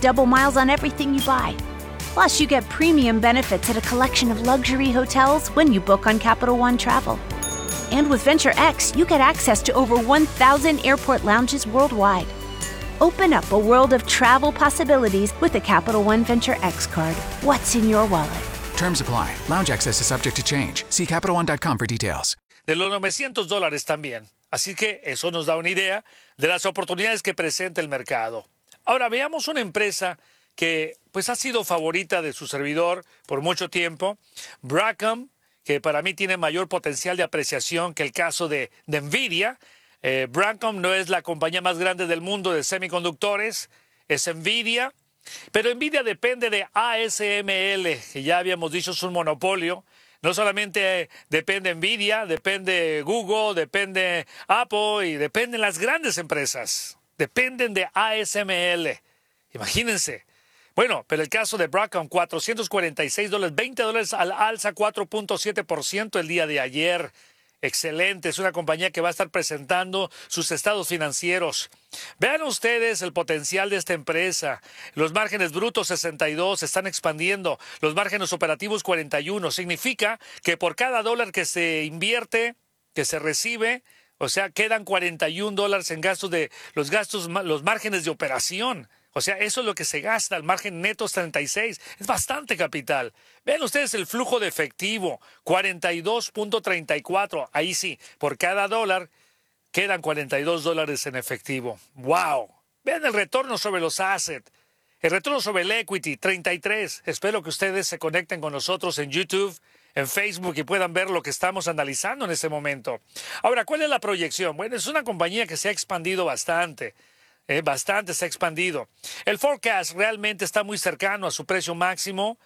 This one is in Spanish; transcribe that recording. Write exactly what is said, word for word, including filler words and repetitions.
double miles on everything you buy. Plus, you get premium benefits at a collection of luxury hotels when you book on Capital One Travel. And with Venture X, you get access to over one thousand airport lounges worldwide. Open up a world of travel possibilities with the Capital One Venture X card. What's in your wallet? Terms apply. Lounge access is subject to change. See Capital One dot com for details. De los novecientos dólares también. Así que eso nos da una idea de las oportunidades que presenta el mercado. Ahora veamos una empresa que pues ha sido favorita de su servidor por mucho tiempo, Broadcom, que para mí tiene mayor potencial de apreciación que el caso de, de Nvidia. Eh, Broadcom no es la compañía más grande del mundo de semiconductores, es Nvidia, pero Nvidia depende de A S M L, que ya habíamos dicho es un monopolio. No solamente depende Nvidia, depende Google, depende Apple y dependen las grandes empresas. Dependen de A S M L. Imagínense. Bueno, pero el caso de Broadcom, cuatrocientos cuarenta y seis dólares, veinte dólares al alza, cuatro punto siete por ciento el día de ayer. Excelente, es una compañía que va a estar presentando sus estados financieros. Vean ustedes el potencial de esta empresa. Los márgenes brutos sesenta y dos se están expandiendo, los márgenes operativos cuarenta y uno. Significa que por cada dólar que se invierte, que se recibe, o sea, quedan cuarenta y un dólares en gastos de los gastos, los márgenes de operación. O sea, eso es lo que se gasta, el margen neto es treinta y seis. Es bastante capital. Vean ustedes el flujo de efectivo, cuarenta y dos punto treinta y cuatro. Ahí sí, por cada dólar quedan cuarenta y dos dólares en efectivo. ¡Wow! Vean el retorno sobre los assets. El retorno sobre el equity, treinta y tres. Espero que ustedes se conecten con nosotros en YouTube, en Facebook y puedan ver lo que estamos analizando en este momento. Ahora, ¿cuál es la proyección? Bueno, es una compañía que se ha expandido bastante. Eh, bastante se ha expandido. El forecast realmente está muy cercano a su precio máximo.